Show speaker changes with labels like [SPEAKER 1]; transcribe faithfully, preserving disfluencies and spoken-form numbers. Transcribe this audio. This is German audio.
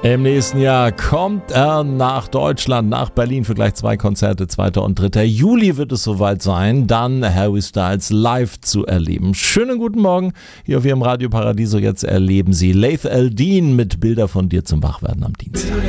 [SPEAKER 1] Im nächsten Jahr kommt er nach Deutschland, nach Berlin für gleich zwei Konzerte, zweiter und dritter Juli wird es soweit sein, dann Harry Styles live zu erleben. Schönen guten Morgen, hier auf Ihrem Radio Paradiso. Jetzt erleben Sie Laith Al-Deen mit Bilder von dir zum Wachwerden am Dienstag.